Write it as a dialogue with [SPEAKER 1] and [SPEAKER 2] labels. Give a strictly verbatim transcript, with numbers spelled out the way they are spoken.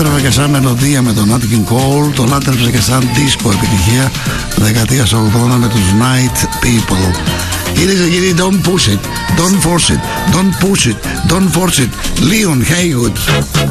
[SPEAKER 1] λάτρευε και σαν μελωδία με τον Nat King Cole, το λάτρεψε και σαν disco επιτυχία δεκαετία ογδόντα με τους Night People. Κυρίες και κύριοι, don't push it, don't force it, don't push it, don't force it. Leon Haywood.